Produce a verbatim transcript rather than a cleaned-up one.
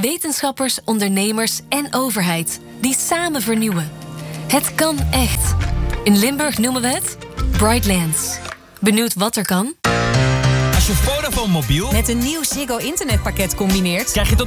Wetenschappers, ondernemers en overheid die samen vernieuwen. Het kan echt. In Limburg noemen we het Brightlands. Benieuwd wat er kan? Als je Vodafone mobiel met een nieuw Ziggo internetpakket combineert, krijg je tot